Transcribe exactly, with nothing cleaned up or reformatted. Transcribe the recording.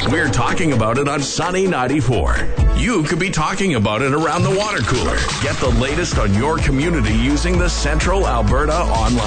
We're talking about it on Sunny ninety-four. You could be talking about it around the water cooler. Get the latest on your community using the Central Alberta online